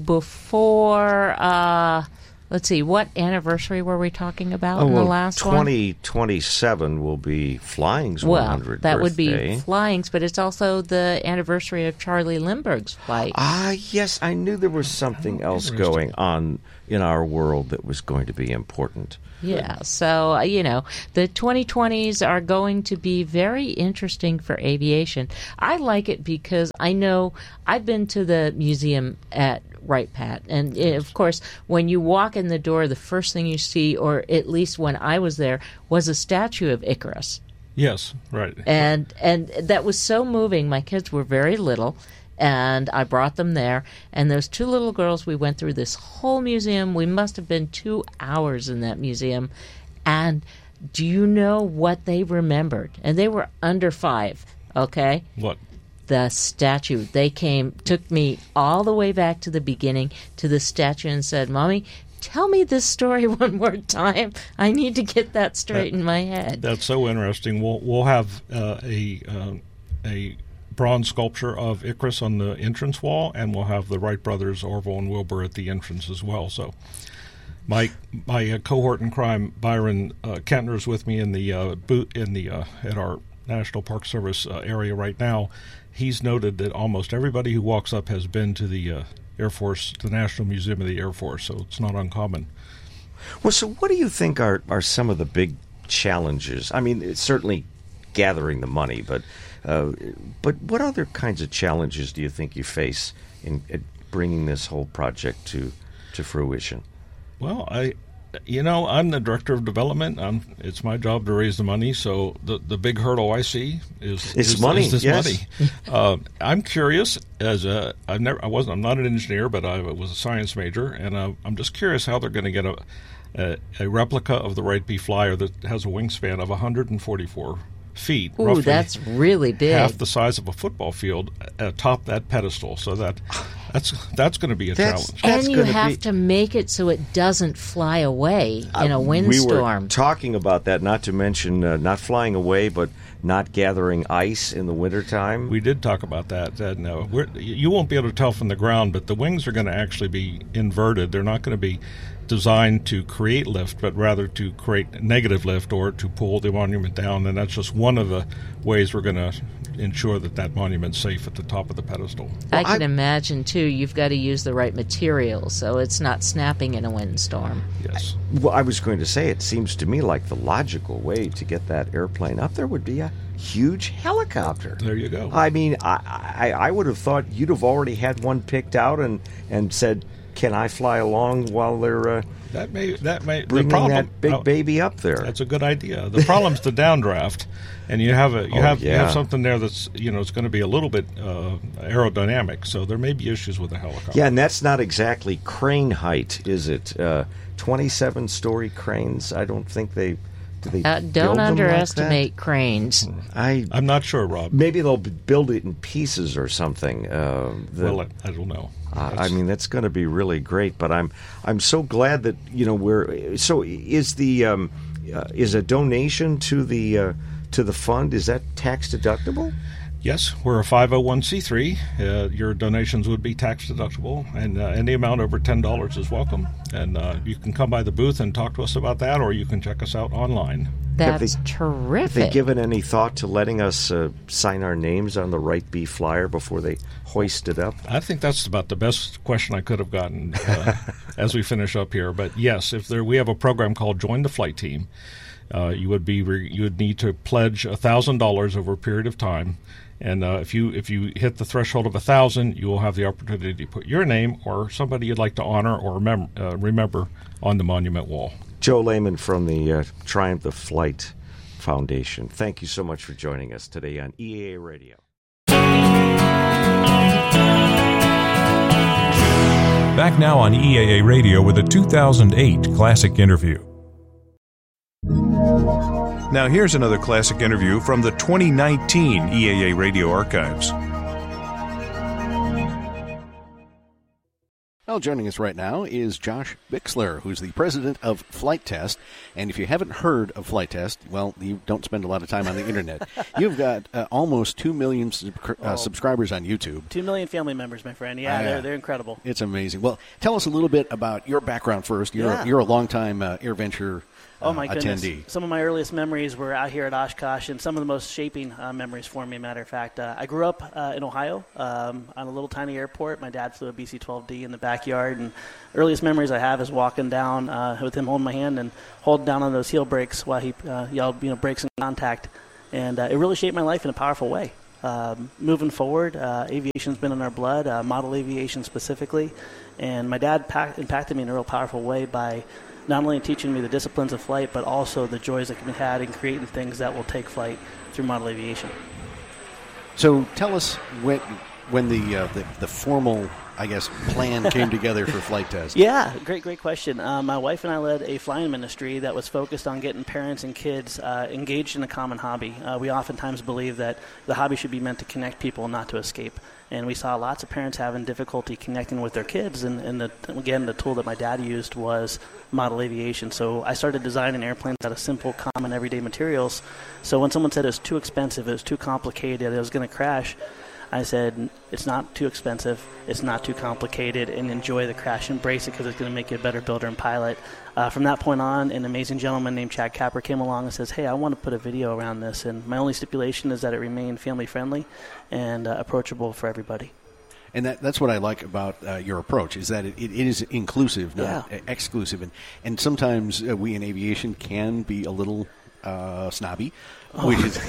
before, uh, let's see, what anniversary were we talking about oh, in well, the last twenty twenty-seven will be Flying's one? Well, one hundredth that birthday. would be Flying's, but it's also the anniversary of Charlie Lindbergh's flight. Ah, yes, I knew there was something else going on in our world that was going to be important. Yeah, so, uh, you know, the twenty twenties are going to be very interesting for aviation. I like it because I know I've been to the museum at Wright Pat, and uh, of course, when you walk in the door, the first thing you see, or at least when I was there, was a statue of Icarus. Yes, right. And and that was so moving. My kids were very little, and I brought them there. And those two little girls, we went through this whole museum. We must have been two hours in that museum. And do you know what they remembered? And they were under five, okay? What? The statue. They came, took me all the way back to the beginning to the statue and said, Mommy, tell me this story one more time. I need to get that straight that, in my head. That's so interesting. We'll we'll have uh, a uh, a bronze sculpture of Icarus on the entrance wall, and we'll have the Wright brothers, Orville and Wilbur, at the entrance as well. So, my my uh, cohort in crime, Byron uh, Kentner, is with me in the uh, boot in the uh, at our National Park Service uh, area right now. He's noted that almost everybody who walks up has been to the uh, Air Force, the National Museum of the Air Force, so it's not uncommon. Well, so what do you think are, are some of the big challenges? I mean, it's certainly gathering the money, but uh, but what other kinds of challenges do you think you face in, in bringing this whole project to to fruition? Well, I, you know, I'm the director of development. I'm, it's my job to raise the money. So the the big hurdle I see is it's is, money. Is this yes. money. uh, I'm curious. As a, I've never, I wasn't. I'm not an engineer, but I was a science major, and I, I'm just curious how they're going to get a, a a replica of the Wright B Flyer that has a wingspan of one hundred forty-four feet. Ooh, roughly that's really big. Half the size of a football field atop that pedestal. So that that's that's going to be a That's- challenge. And you gonna have be- to make it so it doesn't fly away in a Uh, We windstorm. were talking about that, not to mention uh, not flying away, but not gathering ice in the wintertime. We did talk about that. that no, we're, you won't be able to tell from the ground, but the wings are going to actually be inverted. They're not going to be designed to create lift, but rather to create negative lift or to pull the monument down. And that's just one of the ways we're going to ensure that that monument's safe at the top of the pedestal. I can imagine, too, you've got to use the right material so it's not snapping in a windstorm. Yes. Well, I was going to say, it seems to me like the logical way to get that airplane up there would be a huge helicopter. There you go. I mean, I, I, I would have thought you'd have already had one picked out and, and said, can I fly along while they're uh, That may that may bringing the problem, that big oh, baby up there? That's a good idea. The problem's the downdraft, and you have a you Oh, have you yeah. have something there that's you know it's going to be a little bit uh, aerodynamic. So there may be issues with the helicopter. Yeah, and that's not exactly crane height, is it? Uh, twenty-seven story cranes. I don't think they. Do they Uh, build don't them underestimate like cranes. that? I I'm not sure, Rob. Maybe they'll b- build it in pieces or something. Uh, the, Well, I, I don't know. Uh, I That's- mean, that's going to be really great. But I'm I'm so glad that you know we're. So is the um, uh, is a donation to the uh, to the fund, is that tax deductible? Yes, we're a five oh one c three. Uh, your donations would be tax deductible, and uh, any amount over ten dollars is welcome. And uh, you can come by the booth and talk to us about that, or you can check us out online. That's Have terrific. they given any thought to letting us uh, sign our names on the Wright B Flyer before they hoist it up? I think that's about the best question I could have gotten uh, as we finish up here. But yes, if there, we have a program called Join the Flight Team. Uh, you would be re- you would need to pledge a thousand dollars over a period of time, and uh, if you if you hit the threshold of a thousand, you will have the opportunity to put your name or somebody you'd like to honor or remem- uh, remember on the monument wall. Joe Lehman from the uh, Triumph of Flight Foundation. Thank you so much for joining us today on E A A Radio. Back now on E A A Radio with a two thousand eight classic interview. Now here's another classic interview from the twenty nineteen E A A Radio archives. Well, joining us right now is Josh Bixler, who's the president of Flight Test. And if you haven't heard of Flight Test, well, you don't spend a lot of time on the internet. You've got uh, almost two million sub- uh, oh. subscribers on YouTube. Two million family members, my friend. Yeah, uh, they're, they're incredible. It's amazing. Well, tell us a little bit about your background first. You're, yeah. a, you're a longtime uh, AirVenture Uh, oh, my goodness. attendee. Some of my earliest memories were out here at Oshkosh, and some of the most shaping uh, memories for me, matter of fact. Uh, I grew up uh, in Ohio um, on a little tiny airport. My dad flew a B C twelve D in the backyard, and earliest memories I have is walking down uh, with him holding my hand and holding down on those heel brakes while he uh, yelled, you know, brakes in contact. And uh, it really shaped my life in a powerful way. Um, moving forward, uh, aviation's been in our blood, uh, model aviation specifically, and my dad packed, impacted me in a real powerful way by not only teaching me the disciplines of flight, but also the joys that can be had in creating things that will take flight through model aviation. So tell us when when the uh, the, the formal, I guess, plan came together for Flight Test. Yeah, great, great question. Uh, my wife and I led a flying ministry that was focused on getting parents and kids uh, engaged in a common hobby. Uh, we oftentimes believe that the hobby should be meant to connect people, not to escape. And we saw lots of parents having difficulty connecting with their kids. And, and the, again, the tool that my dad used was model aviation. So I started designing airplanes out of simple, common, everyday materials. So when someone said it was too expensive, it was too complicated, it was going to crash, I said, it's not too expensive, it's not too complicated, and enjoy the crash. Embrace it because it's going to make you a better builder and pilot. Uh, from that point on, an amazing gentleman named Chad Capper came along and says, hey, I want to put a video around this, and my only stipulation is that it remain family-friendly and uh, approachable for everybody. And that, that's what I like about uh, your approach, is that it, it is inclusive, not yeah. exclusive. And, and sometimes uh, we in aviation can be a little uh, snobby, oh. which is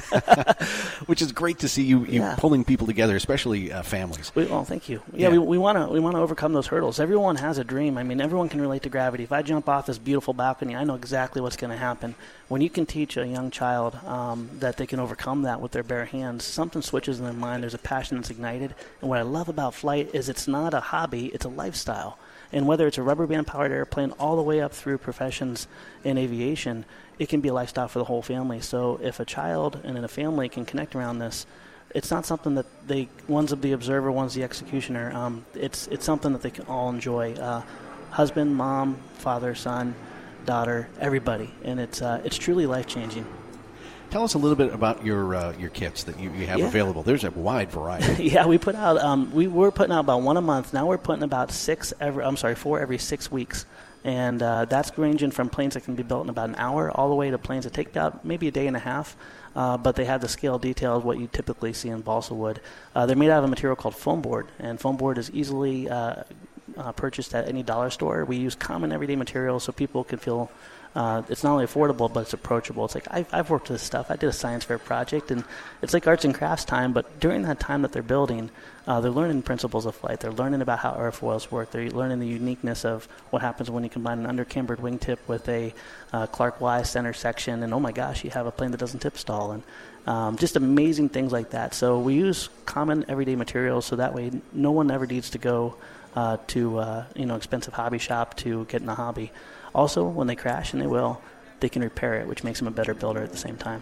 which is great to see you, you yeah. pulling people together, especially uh, families. We, well, thank you. Yeah, yeah. we want to we want to overcome those hurdles. Everyone has a dream. I mean, everyone can relate to gravity. If I jump off this beautiful balcony, I know exactly what's going to happen. When you can teach a young child um, that they can overcome that with their bare hands, something switches in their mind. There's a passion that's ignited. And what I love about flight is it's not a hobby, it's a lifestyle. And whether it's a rubber band powered airplane all the way up through professions in aviation, it can be a lifestyle for the whole family. So if a child and a family can connect around this, it's not something that they, one's the observer, one's the executioner. Um, it's it's something that they can all enjoy. Uh, husband, mom, father, son, daughter, everybody. And it's uh, it's truly life-changing. Tell us a little bit about your uh, your kits that you, you have yeah. available. There's a wide variety. yeah, we put out um, we were putting out about one a month. Now we're putting about six every. I'm sorry, four every six weeks, and uh, that's ranging from planes that can be built in about an hour all the way to planes that take about maybe a day and a half. Uh, but they have the scale detail of what you typically see in balsa wood. Uh, they're made out of a material called foam board, and foam board is easily uh, uh, purchased at any dollar store. We use common everyday materials so people can feel. Uh, it's not only affordable, but it's approachable. It's like, I've, I've worked with this stuff. I did a science fair project, and it's like arts and crafts time, but during that time that they're building, uh, they're learning principles of flight. They're learning about how airfoils work. They're learning the uniqueness of what happens when you combine an under-cambered wingtip with a uh, Clark Y center section, and oh my gosh, you have a plane that doesn't tip stall, and um, just amazing things like that. So we use common everyday materials so that way no one ever needs to go uh, to uh, you know expensive hobby shop to get in a hobby. Also, when they crash, and they will, they can repair it, which makes them a better builder at the same time.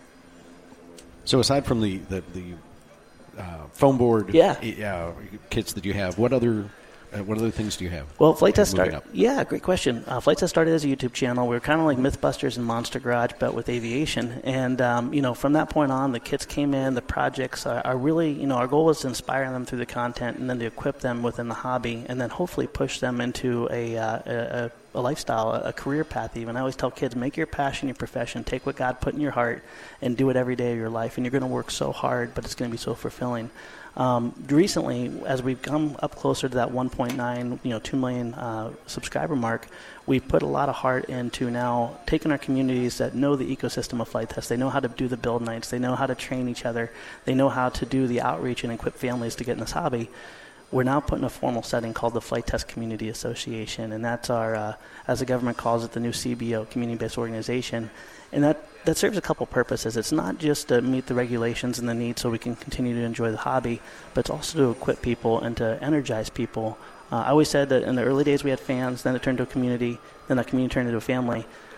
So aside from the, the, the uh, foam board yeah. uh, kits that you have, what other uh, what other things do you have? Well, Flight Test started. Yeah, great question. Uh, Flight Test started as a YouTube channel. We were kind of like MythBusters and Monster Garage, but with aviation. And um, you know, from that point on, the kits came in. The projects are, are really, you know, our goal was to inspire them through the content, and then to equip them within the hobby, and then hopefully push them into a uh, a, a a lifestyle, a career path even. I always tell kids, make your passion your profession. Take what God put in your heart and do it every day of your life. And you're going to work so hard, but it's going to be so fulfilling. Um, recently, as we've come up closer to that one point nine, you know, two million uh, subscriber mark, we've put a lot of heart into now taking our communities that know the ecosystem of Flight Test. They know how to do the build nights. They know how to train each other. They know how to do the outreach and equip families to get in this hobby. We're now putting a formal setting called the Flight Test Community Association, and that's our, uh, as the government calls it, the new C B O, community-based organization. And that, that serves a couple purposes. It's not just to meet the regulations and the needs so we can continue to enjoy the hobby, but it's also to equip people and to energize people. Uh, I always said that in the early days we had fans, then it turned to a community, then that community turned into a family.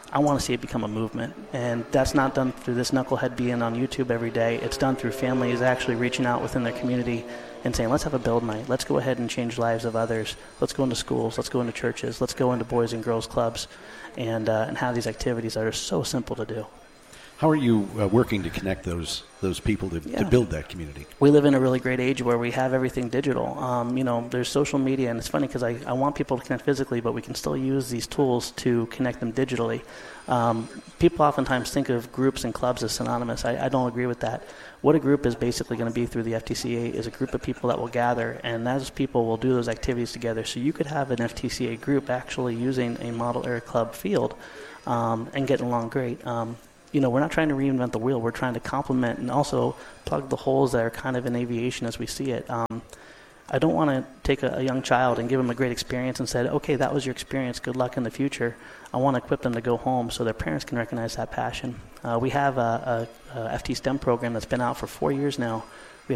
I want to see it become a movement. And that's not done through this knucklehead being on YouTube every day. It's done through families actually reaching out within their community and saying, let's have a build night. Let's go ahead and change lives of others. Let's go into schools. Let's go into churches. Let's go into boys and girls clubs and, uh, and have these activities that are so simple to do. How are you uh, working to connect those those people to, Yeah. to build that community? We live in a really great age where we have everything digital. Um, you know, there's social media, and it's funny because I, I want people to connect physically, but we can still use these tools to connect them digitally. Um, people oftentimes think of groups and clubs as synonymous. I, I don't agree with that. What a group is basically going to be through the F T C A is a group of people that will gather, and those people will do those activities together. So you could have an F T C A group actually using a model air club field um, and getting along great. Um, You know, we're not trying to reinvent the wheel. We're trying to complement and also plug the holes that are kind of in aviation as we see it. Um, I don't want to take a, a young child and give them a great experience and say, okay, that was your experience. Good luck in the future. I want to equip them to go home so their parents can recognize that passion. Uh, we have a, a, a F T STEM program that's been out for four years now.